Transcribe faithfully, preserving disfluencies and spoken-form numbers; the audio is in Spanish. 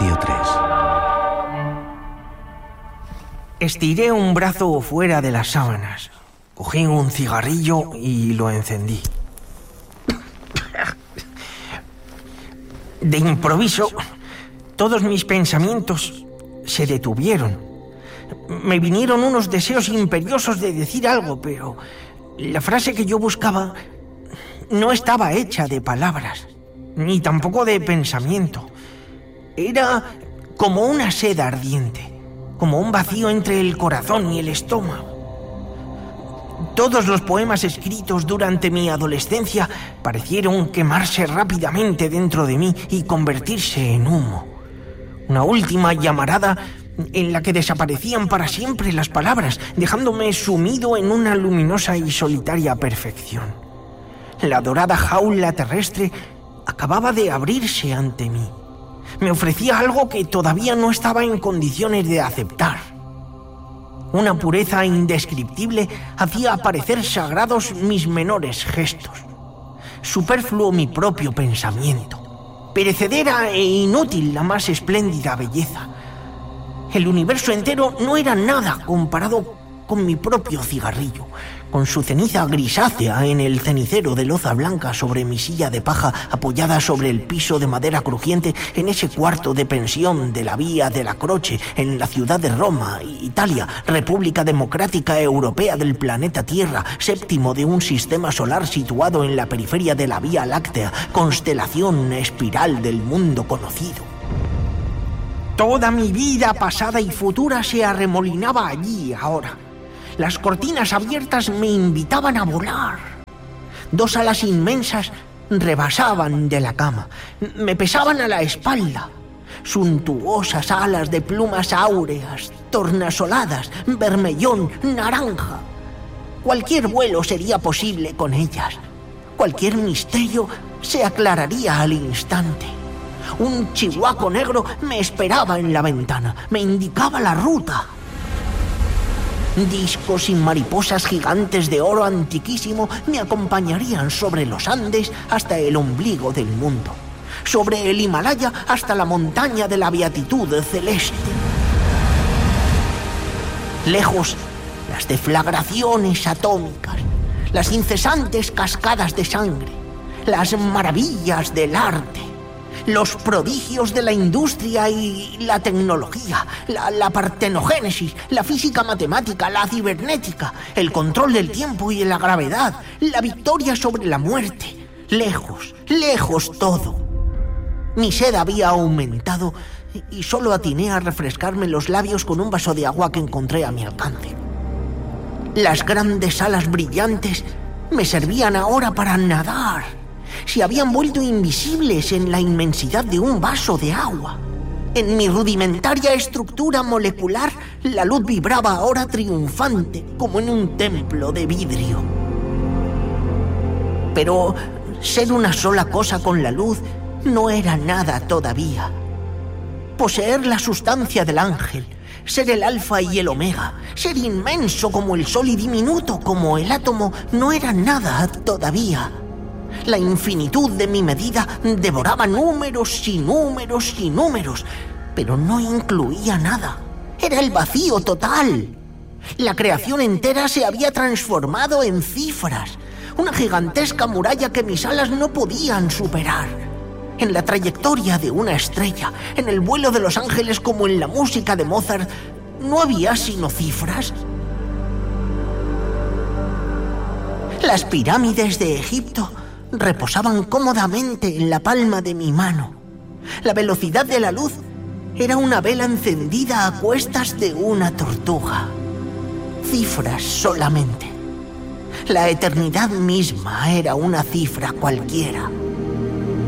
Radio tres. Estiré un brazo fuera de las sábanas, cogí un cigarrillo y lo encendí. De improviso, todos mis pensamientos se detuvieron. Me vinieron unos deseos imperiosos de decir algo, pero la frase que yo buscaba no estaba hecha de palabras, ni tampoco de pensamiento. Era como una sed ardiente, como un vacío entre el corazón y el estómago. Todos los poemas escritos durante mi adolescencia parecieron quemarse rápidamente dentro de mí y convertirse en humo. Una última llamarada en la que desaparecían para siempre las palabras, dejándome sumido en una luminosa y solitaria perfección. La dorada jaula terrestre acababa de abrirse ante mí. Me ofrecía algo que todavía no estaba en condiciones de aceptar. Una pureza indescriptible hacía aparecer sagrados mis menores gestos. Superfluo mi propio pensamiento. Perecedera e inútil la más espléndida belleza. El universo entero no era nada comparado con mi propio cigarrillo, con su ceniza grisácea en el cenicero de loza blanca sobre mi silla de paja apoyada sobre el piso de madera crujiente en ese cuarto de pensión de la Vía de la Croce en la ciudad de Roma, Italia, República Democrática Europea del planeta Tierra, séptimo de un sistema solar situado en la periferia de la Vía Láctea, constelación espiral del mundo conocido. Toda mi vida pasada y futura se arremolinaba allí ahora. Las cortinas abiertas me invitaban a volar. Dos alas inmensas rebasaban de la cama, me pesaban a la espalda. Suntuosas alas de plumas áureas, tornasoladas, vermellón, naranja. Cualquier vuelo sería posible con ellas. Cualquier misterio se aclararía al instante. Un chihuaco negro me esperaba en la ventana, me indicaba la ruta. Discos y mariposas gigantes de oro antiquísimo me acompañarían sobre los Andes hasta el ombligo del mundo, sobre el Himalaya hasta la montaña de la beatitud celeste. Lejos, las deflagraciones atómicas, las incesantes cascadas de sangre, las maravillas del arte, los prodigios de la industria y la tecnología, la, la partenogénesis, la física matemática, la cibernética, el control del tiempo y de la gravedad, la victoria sobre la muerte. Lejos, lejos todo. Mi sed había aumentado y solo atiné a refrescarme los labios con un vaso de agua que encontré a mi alcance. Las grandes alas brillantes me servían ahora para nadar. Se habían vuelto invisibles en la inmensidad de un vaso de agua. En mi rudimentaria estructura molecular, la luz vibraba ahora triunfante, como en un templo de vidrio. Pero ser una sola cosa con la luz no era nada todavía. Poseer la sustancia del ángel, ser el alfa y el omega, ser inmenso como el sol y diminuto como el átomo, no era nada todavía. La infinitud de mi medida devoraba números y números y números, pero no incluía nada. Era el vacío total. La creación entera se había transformado en cifras, una gigantesca muralla que mis alas no podían superar. En la trayectoria de una estrella, en el vuelo de los ángeles como en la música de Mozart, ¿no había sino cifras? Las pirámides de Egipto reposaban cómodamente en la palma de mi mano. La velocidad de la luz era una vela encendida a cuestas de una tortuga. Cifras solamente. La eternidad misma era una cifra cualquiera.